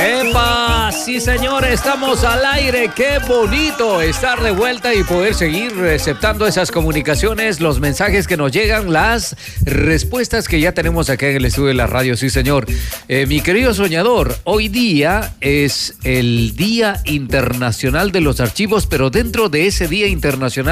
¡Epa! Sí, señor, estamos al aire. ¡Qué bonito estar de vuelta y poder seguir receptando esas comunicaciones, los mensajes que nos llegan, las respuestas que ya tenemos acá en el estudio de la radio? Sí, señor. Mi querido soñador, hoy día es el Día Internacional de los Archivos, pero dentro de ese Día Internacional